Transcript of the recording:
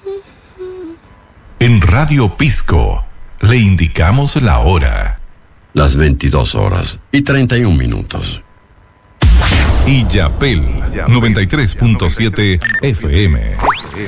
En Radio Pisco le indicamos la hora. Las 22:31. Y Yapel 93.7 FM.